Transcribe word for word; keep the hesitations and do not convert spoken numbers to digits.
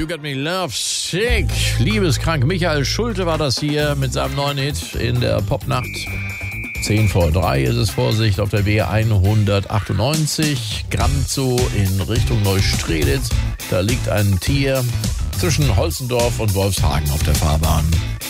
Got Me Love Sick. Liebeskrank. Michael Schulte war das hier mit seinem neuen Hit in der Popnacht. zehn vor drei ist es, Vorsicht, auf der B hundertachtundneunzig. Granzow in Richtung Neustrelitz. Da liegt ein Tier zwischen Holzendorf und Wolfshagen auf der Fahrbahn.